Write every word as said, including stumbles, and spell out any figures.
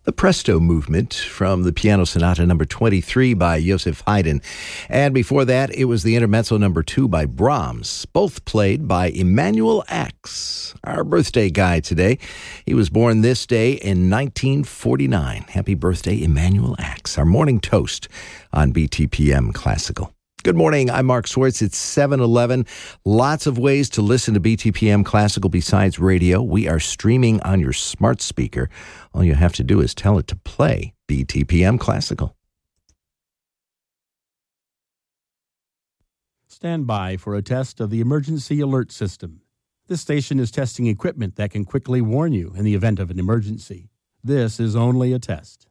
The Presto Movement from the Piano Sonata number twenty-three by Joseph Haydn. And before that, it was the Intermezzo number two by Brahms, both played by Emanuel Ax, our birthday guy today. He was born this day in nineteen forty-nine. Happy birthday, Emanuel Ax, our morning toast on B T P M Classical. Good morning, I'm Mark Swartz. It's seven eleven. Lots of ways to listen to B T P M Classical besides radio. We are streaming on your smart speaker. All you have to do is tell it to play B T P M Classical. Stand by for a test of the emergency alert system. This station is testing equipment that can quickly warn you in the event of an emergency. This is only a test.